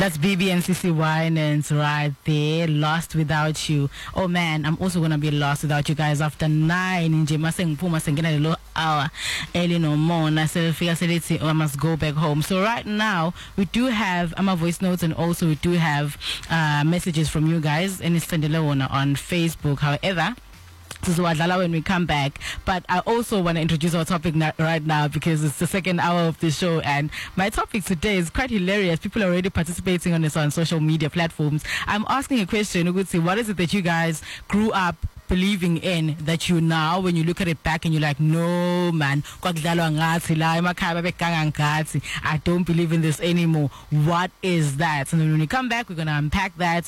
That's BB and CC Winans right there. Lost Without You. Oh man, I'm also gonna be lost without you guys after 9 nje masengphuma sengena lelo hour early no more. I must go back home. So right now we do have voice notes, and also we do have messages from you guys and it's on Facebook. However, this is when we come back, but I also want to introduce our topic right now because it's the second hour of the show, and my topic today is quite hilarious. People are already participating on this on social media platforms. I'm asking a question. What is it that you guys grew up believing in that you now, when you look at it back and you're like, no man, I don't believe in this anymore? What is that? And then when we come back, we're going to unpack that